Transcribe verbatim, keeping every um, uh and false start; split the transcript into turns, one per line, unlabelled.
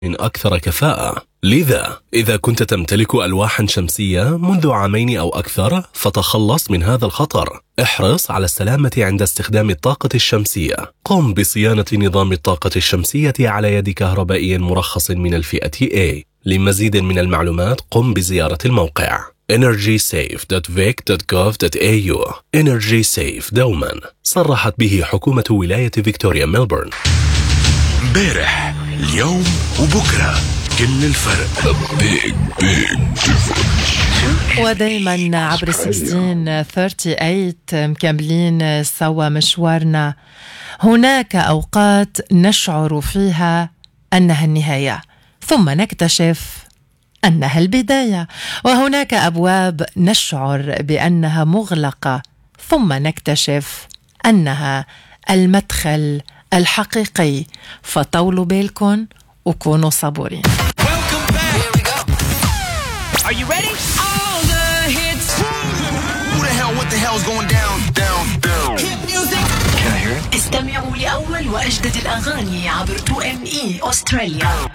أكثر كفاءة. لذا إذا كنت تمتلك ألواحا شمسية منذ عامين أو أكثر فتخلص من هذا الخطر. احرص على السلامة عند استخدام الطاقة الشمسية. قم بصيانة نظام الطاقة الشمسية على يد كهربائي مرخص من الفئة A. لمزيد من المعلومات قم بزيارة الموقع energy safe dot vic dot gov dot a u. Energy Safe دوما صرحت به حكومة ولاية فيكتوريا ميلبورن.
امبارح اليوم وبكرة كل الفرق. big big difference.
ودايما عبر ستة عشر ثمانية وثلاثين مكملين سوا مشوارنا. هناك أوقات نشعر فيها أنها النهاية ثم نكتشف أنها البداية، وهناك أبواب نشعر بأنها مغلقة ثم نكتشف أنها المدخل الحقيقي. فطولوا بالكم وكونوا صبورين.
Are you ready? All the hits.
Who the hell, what the hell's going down, down, down?
Hit music.
Can I hear it?
استمعوا لأول وأجدد الأغاني عبر تو إم إي أستراليا.